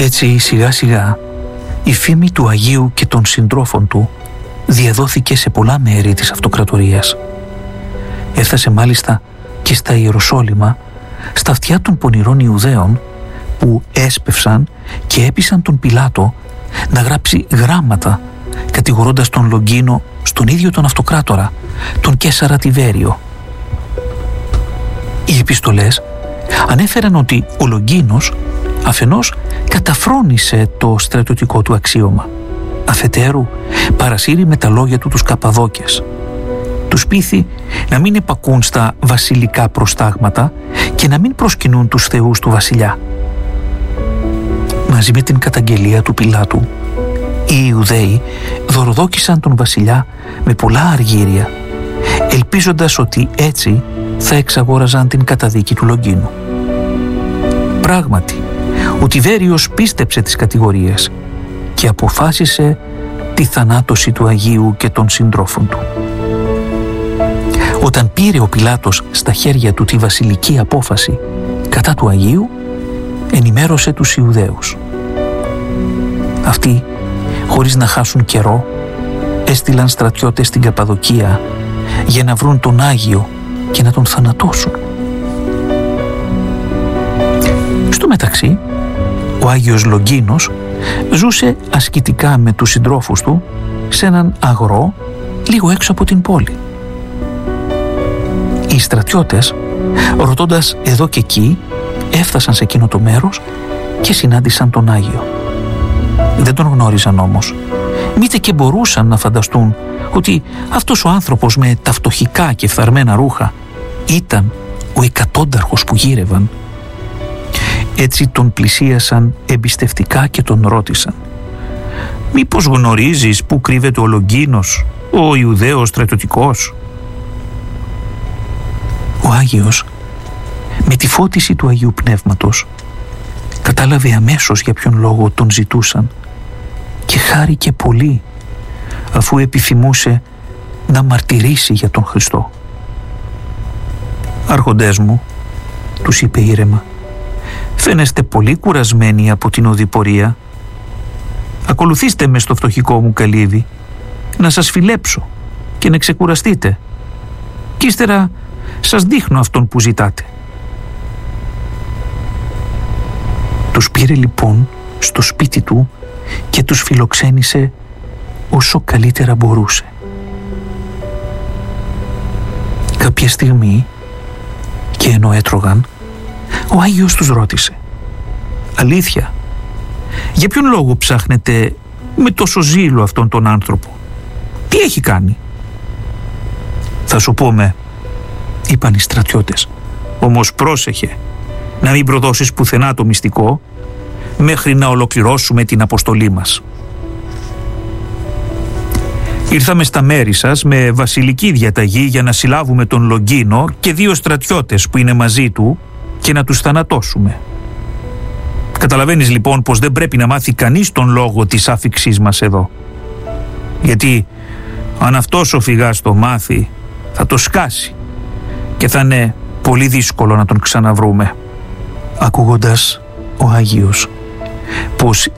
Έτσι σιγά σιγά η φήμη του Αγίου και των συντρόφων του διαδόθηκε σε πολλά μέρη της αυτοκρατορίας. Έφτασε μάλιστα και στα Ιεροσόλυμα, στα αυτιά των πονηρών Ιουδαίων, που έσπευσαν και έπεισαν τον Πιλάτο να γράψει γράμματα κατηγορώντας τον Λογκίνο στον ίδιο τον αυτοκράτορα, τον Καίσαρα Τιβέριο. Οι επιστολές ανέφεραν ότι ο Λογκίνος αφενός καταφρόνησε το στρατιωτικό του αξίωμα, αφετέρου παρασύρει με τα λόγια του τους Καπαδόκες. Τους πείθει να μην επακούν στα βασιλικά προστάγματα και να μην προσκυνούν τους θεούς του βασιλιά. Μαζί με την καταγγελία του Πιλάτου, οι Ιουδαίοι δωροδόκησαν τον βασιλιά με πολλά αργύρια, ελπίζοντας ότι έτσι θα εξαγόραζαν την καταδίκη του Λογκίνου. Πράγματι, ο Τιβέριος πίστεψε τις κατηγορίες και αποφάσισε τη θανάτωση του Αγίου και των συντρόφων του. Όταν πήρε ο Πιλάτος στα χέρια του τη βασιλική απόφαση κατά του Αγίου, ενημέρωσε τους Ιουδαίους. Αυτοί, χωρίς να χάσουν καιρό, έστειλαν στρατιώτες στην Καπαδοκία για να βρουν τον Άγιο και να τον θανατώσουν. Στο μεταξύ, ο Άγιος Λογκίνος ζούσε ασκητικά με τους συντρόφους του σε έναν αγρό λίγο έξω από την πόλη. Οι στρατιώτες, ρωτώντας εδώ και εκεί, έφτασαν σε εκείνο το μέρος και συνάντησαν τον Άγιο. Δεν τον γνώριζαν όμως, μήτε και μπορούσαν να φανταστούν ότι αυτός ο άνθρωπος με τα φτωχικά και φθαρμένα ρούχα ήταν ο εκατόνταρχος που γύρευαν. Έτσι τον πλησίασαν εμπιστευτικά και τον ρώτησαν: «Μήπως γνωρίζεις πού κρύβεται ο Λογκίνος, ο Ιουδαίος στρατιωτικός?» Ο Άγιος, με τη φώτιση του Αγίου Πνεύματος, κατάλαβε αμέσως για ποιον λόγο τον ζητούσαν και χάρηκε πολύ, αφού επιθυμούσε να μαρτυρήσει για τον Χριστό. «Άρχοντές μου», τους είπε ήρεμα, «φαίνεστε πολύ κουρασμένοι από την οδηπορία. Ακολουθήστε με στο φτωχικό μου καλύβι, να σας φιλέψω και να ξεκουραστείτε. Κι ύστερα σας δείχνω αυτόν που ζητάτε». Τους πήρε λοιπόν στο σπίτι του και τους φιλοξένησε όσο καλύτερα μπορούσε. Κάποια στιγμή, και ενώ έτρωγαν, ο Άγιος τους ρώτησε: «Αλήθεια, για ποιον λόγο ψάχνετε με τόσο ζήλο αυτόν τον άνθρωπο? Τι έχει κάνει?» «Θα σου πούμε», είπαν οι στρατιώτες, «όμως πρόσεχε να μην προδώσεις πουθενά το μυστικό μέχρι να ολοκληρώσουμε την αποστολή μας. Ήρθαμε στα μέρη σας με βασιλική διαταγή για να συλλάβουμε τον Λογκίνο και 2 στρατιώτες που είναι μαζί του και να τους θανατώσουμε. Καταλαβαίνεις λοιπόν πως δεν πρέπει να μάθει κανείς τον λόγο της άφιξής μας εδώ. Γιατί αν αυτός ο φυγάς το μάθει, θα το σκάσει και θα είναι πολύ δύσκολο να τον ξαναβρούμε». Ακούγοντας ο Άγιος πως